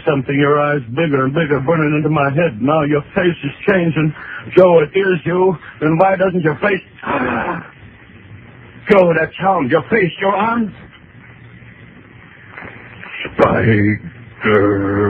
something. Your eyes bigger and bigger, burning into my head. Now your face is changing. Joe, it is you. Then why doesn't your face... Joe, that sound, your face, your arms. Spider.